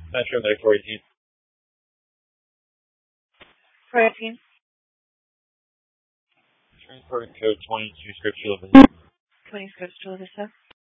Metro Medic 418. 418. Transport code 22 Scripture 20 Scripture Vista.